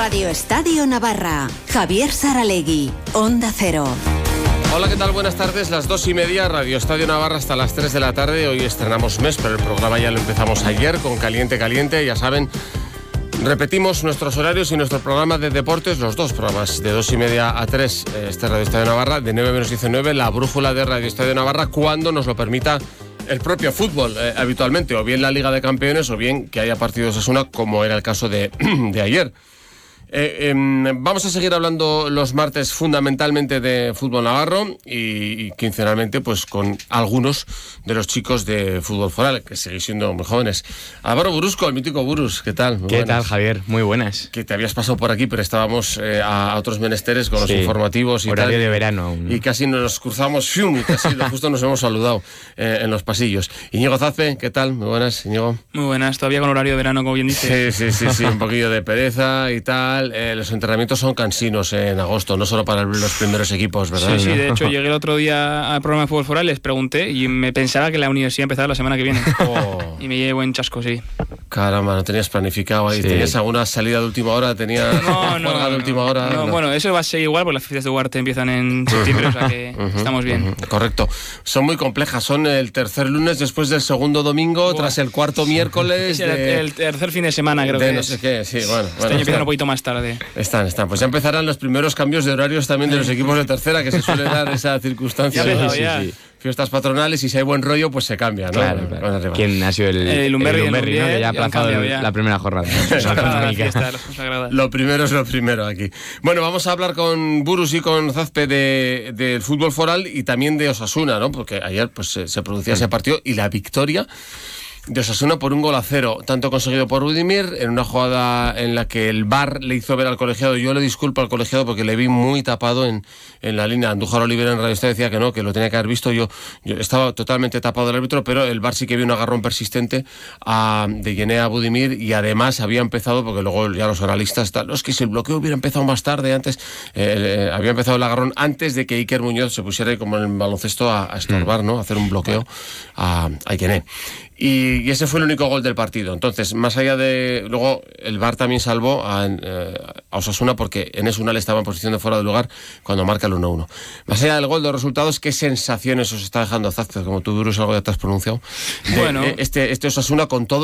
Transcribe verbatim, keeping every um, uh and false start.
Radio Estadio Navarra. Javier Saralegui, Onda Cero. Hola, ¿qué tal? Buenas tardes, las dos y media, Radio Estadio Navarra hasta las tres de la tarde. Hoy estrenamos mes, pero el programa ya lo empezamos ayer con Caliente Caliente, ya saben. Repetimos nuestros horarios y nuestro programa de deportes, los dos programas, de dos y media a tres, este Radio Estadio Navarra, de nueve menos diecinueve, la brújula de Radio Estadio Navarra, cuando nos lo permita el propio fútbol, eh, habitualmente, o bien la Liga de Campeones, o bien que haya partidos de Osasuna, como era el caso de, de ayer. Eh, eh, vamos a seguir hablando los martes fundamentalmente de fútbol navarro y, y quincenalmente pues con algunos de los chicos de fútbol foral, que seguís siendo muy jóvenes. Álvaro Burusco, el mítico Burus, ¿qué tal? Muy ¿Qué buenas. tal, Javier? Muy buenas. Que te habías pasado por aquí, pero estábamos eh, a, a otros menesteres con los sí, informativos y horario tal. de verano. Y casi nos cruzamos, fium, y casi justo nos hemos saludado eh, en los pasillos. Íñigo Zazpe, ¿qué tal? Muy buenas, Íñigo. Muy buenas, todavía con horario de verano, como bien dices. Sí, sí, sí, sí, un poquillo de pereza y tal. Eh, los entrenamientos son cansinos en agosto, no solo para los primeros equipos, ¿verdad? Sí, sí, de hecho llegué el otro día al programa de fútbol foral, les pregunté y me pensaba que la universidad empezaba la semana que viene. Oh. Y me llevé buen chasco, sí. Caramba, no tenías planificado ahí. Sí. ¿Tenías alguna salida de última hora? ¿Tenías no, no, juega de última hora? No, no. Bueno, eso va a ser igual porque las fiestas de Huarte empiezan en septiembre, o sea que uh-huh, estamos bien. Uh-huh. Correcto. Son muy complejas, son el tercer lunes después del segundo domingo, Buah. tras el cuarto miércoles. Sí, de... el tercer fin de semana, creo de que no es. sé qué, sí, bueno. Este bueno, año empiezan un poquito más tarde. Están, están. Pues ya empezarán los primeros cambios de horarios también de los equipos de tercera, que se suele dar esa circunstancia. Ya ¿no? sí, ya. Sí, sí. Fiestas patronales y si hay buen rollo, pues se cambia, ¿no? Claro, claro. ¿Quién ha sido el, el Lumberri, el Lumberri, el ¿no? Que ya ha aplazado ya. la primera jornada. fiesta, lo primero es lo primero aquí. Bueno, vamos a hablar con Burus y con Zazpe de, del fútbol foral y también de Osasuna, ¿no? Porque ayer pues se, se producía sí. ese partido y la victoria de Osasuna por un gol a cero, tanto conseguido por Budimir, en una jugada en la que el V A R le hizo ver al colegiado. Yo le disculpo al colegiado porque le vi muy tapado en, en la línea. Andújar Oliver en Radio Estadio decía que no, que lo tenía que haber visto. Yo, yo estaba totalmente tapado del árbitro, pero el V A R sí que vio un agarrón persistente a, de Yené a Budimir y además había empezado, porque luego ya los analistas, tal, no, es que si el bloqueo hubiera empezado más tarde, antes, eh, eh, había empezado el agarrón antes de que Iker Muñoz se pusiera como en el baloncesto a, a estorbar, ¿no? A hacer un bloqueo a, a Yené. Y, y ese fue el único gol del partido. Entonces, más allá de... Luego, el V A R también salvó a, eh, a Osasuna porque Enes Unal estaba en posición de fuera de lugar cuando marca el uno uno. Más allá del gol, de los resultados, ¿qué sensaciones os está dejando Zazpe? Como tú, Bruce, algo ya te has pronunciado. De, bueno. de este, este Osasuna con todo